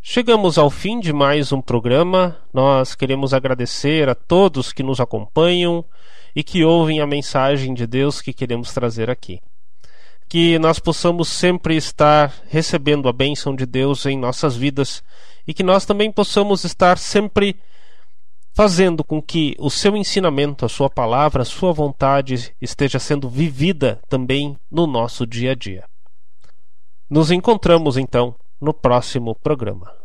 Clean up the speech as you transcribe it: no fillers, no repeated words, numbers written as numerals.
Chegamos ao fim de mais um programa. Nós queremos agradecer a todos que nos acompanham e que ouvem a mensagem de Deus que queremos trazer aqui. Que nós possamos sempre estar recebendo a bênção de Deus em nossas vidas e que nós também possamos estar sempre fazendo com que o seu ensinamento, a sua palavra, a sua vontade esteja sendo vivida também no nosso dia a dia. Nos encontramos então no próximo programa.